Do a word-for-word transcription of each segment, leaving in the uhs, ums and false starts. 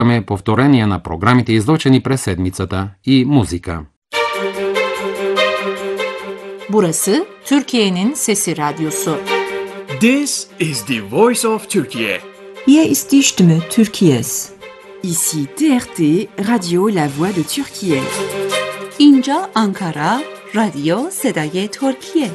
Имаме повторение на програмите, излъчени през седмицата, и музика. Burası Türkiye'nin Sesi Radyosu. This is the voice of Turkey. Hier ist die Stimme Türkiye's. Ici T R T, Radio La Voix de Türkiye. اینجا Ankara, رادیو صدای ترکیه.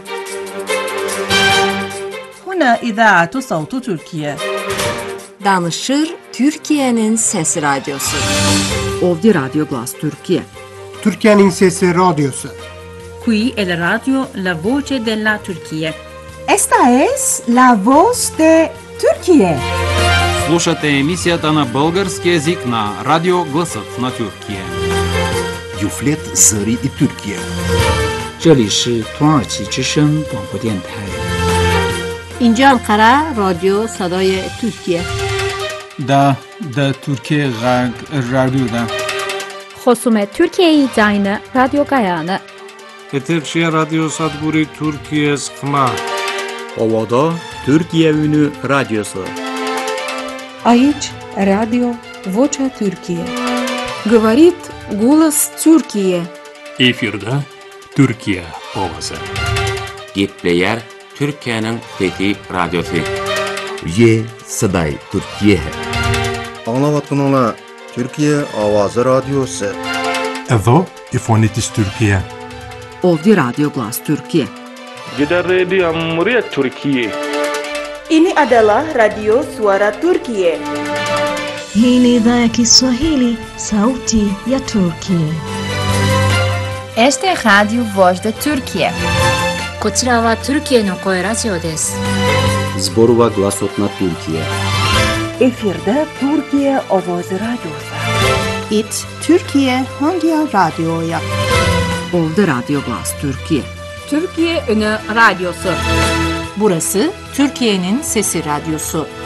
هنا إذاعة صوت تركيا. Danışır Türkiye'nin Sesi Radyosu. Ovdje Radio Glas Türkiye. Türkiye'nin Sesi Radyosu. Qui è la radio La Voce della Turchia. Esta es la voz de Türkiye. Слушате емисията на български език на Радио Гласът на Тюркия. Юфлет Зари и Türkiye. 这里是土耳其之声广播电台。 اینجا Ankara, رادیو صدای ترکیه. Da da Türkiye radyoda. خصوم Türkiye yayını Radyo Gayane. Eterşehir Radyo Sadburi Türkiye Skma. Ovada Türkiye Ünü Radyosu. Aici Radio Vocea Türkiye. Говорит голос Türkiye. Efirde Türkiye ovası. Gitleyer Türkiye'nin Fethi Radyosu. Ye Saday Türkiye. Anlavatkanlar Türkiye Avazı Radyosu. Evo İfonitis Türkiye. Ovdje Radio Glas Türkiye. Gider Radio Amriyet Türkiye. Ini adalah Radio Suara Turkiye. Hii ni idhaa ya Kiswahili, sauti ya Turkiye. Este es Radio Voz de Turkiye. こちらはトルキエの声ラジオです。 Zborova Glasot na Türkiye. Efirde Türkiye Ovoz Radyosu. It Türkiye Hangi Radyo'ya? Ovdje Radio Glas Türkiye. Türkiye Ünü Radyosu. Burası Türkiye'nin Sesi Radyosu.